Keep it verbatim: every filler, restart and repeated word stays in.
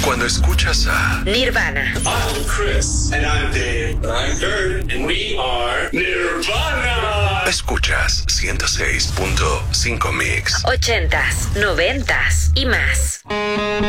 Cuando escuchas a Nirvana. I'm Chris. And I'm Dave. And I'm Kurt. And we are Nirvana. Escuchas ciento seis punto cinco Mix. Ochentas, noventas y más.